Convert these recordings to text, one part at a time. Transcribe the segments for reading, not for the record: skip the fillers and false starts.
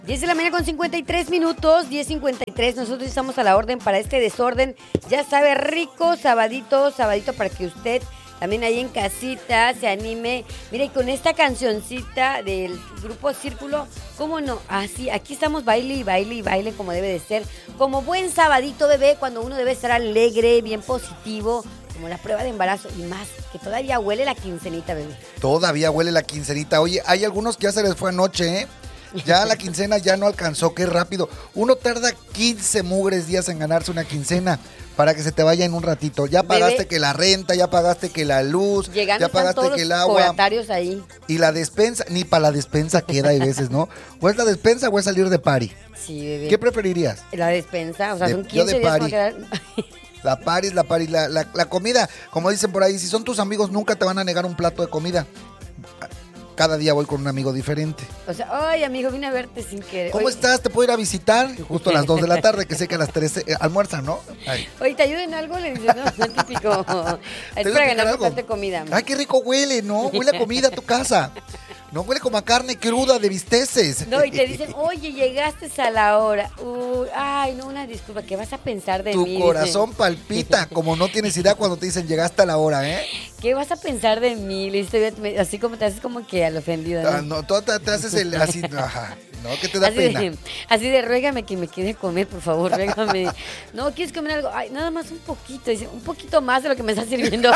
10 de la mañana con 53 minutos, 10:53. Nosotros estamos a la orden para este desorden. Ya sabe, rico sabadito para que usted también ahí en casita se anime. Mire, con esta cancioncita del grupo Círculo, ¿cómo no? Así, aquí estamos baile y baile y baile como debe de ser. Como buen sabadito, bebé, cuando uno debe estar alegre, bien positivo, como la prueba de embarazo y más, que todavía huele la quincenita, bebé. Todavía huele la quincenita. Oye, hay algunos que ya se les fue anoche, ¿eh? Ya la quincena ya no alcanzó, qué rápido. Uno tarda 15 mugres días en ganarse una quincena para que se te vaya en un ratito. Ya pagaste, bebé, que la renta, ya pagaste que la luz, llegando ya pagaste todos que el los agua. coratarios ahí. Y la despensa, ni para la despensa queda, hay veces, ¿no? O es la despensa o es salir de party. Sí, bebé. ¿Qué preferirías? La despensa, o sea, son 15 yo de días party. para quedar... La party, la comida, como dicen por ahí, si son tus amigos nunca te van a negar un plato de comida. Cada día voy con un amigo diferente. O sea, ay, amigo, vine a verte sin querer. ¿Cómo estás? ¿Te puedo ir a visitar? Justo a las 2 de la tarde, que sé que a las 3 almuerzan, ¿no? Ay. Oye, ¿te ayudo en algo? Le dices, no, es típico. Es para ganar un plato de comida. Ay, qué rico huele, ¿no? Huele a comida a tu casa. No huele como a carne cruda de bisteces. No, y te dicen, oye, llegaste a la hora. Uy, ay, no, una disculpa, ¿qué vas a pensar de mí? Tu corazón palpita, como no tienes idea cuando te dicen, llegaste a la hora, ¿eh? ¿Qué vas a pensar de mí? Listo, así como te haces como que al ofendido, ¿no? Ah, no, tú te haces el así, ajá, no, que te da así pena. Así de, ruégame que me quede comer, por favor, ruégame. No, ¿quieres comer algo? Ay, nada más un poquito, dice, un poquito más de lo que me estás sirviendo.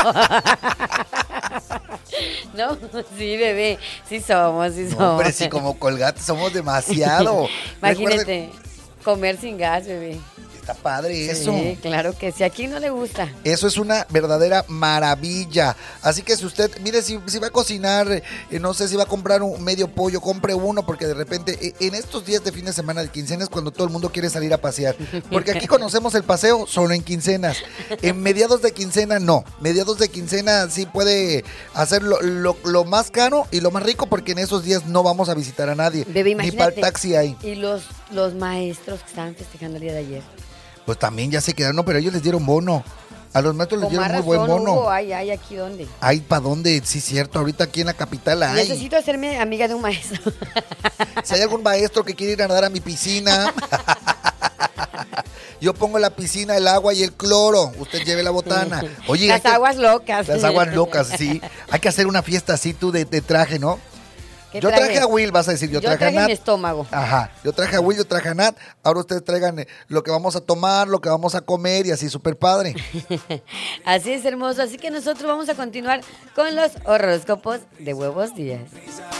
No, sí, bebé, sí somos. No, hombre, sí, como Colgate somos demasiado. Imagínate, comer sin gas, bebé. Está padre eso. Sí, claro que sí. ¿A quién no le gusta? Eso es una verdadera maravilla. Así que si usted, mire, si va a cocinar, no sé, si va a comprar un medio pollo, compre uno, porque de repente, en estos días de fin de semana de quincena es cuando todo el mundo quiere salir a pasear. Porque aquí conocemos el paseo solo en quincenas. En mediados de quincena, no. Mediados de quincena sí puede hacer lo más caro y lo más rico, porque en esos días no vamos a visitar a nadie. Bebé, ni para el taxi hay. Y los maestros que estaban festejando el día de ayer. Pues también ya se quedaron, pero ellos les dieron bono. A los maestros les dieron muy buen bono. Ay, ¿aquí dónde? Ay, ¿para dónde? Sí, cierto, ahorita aquí en la capital hay. Necesito hacerme amiga de un maestro. Si hay algún maestro que quiere ir a nadar a mi piscina, yo pongo la piscina, el agua y el cloro. Usted lleve la botana. Oye, las aguas locas. Las aguas locas, sí. Hay que hacer una fiesta así tú de traje, ¿no? Yo traje a Will, vas a decir, yo traje a Nat. Mi estómago. Ajá, yo traje a Will, yo traje a Nat. Ahora ustedes traigan lo que vamos a tomar, lo que vamos a comer y así, súper padre. Así es, hermoso. Así que nosotros vamos a continuar con los horóscopos de Huevos Días.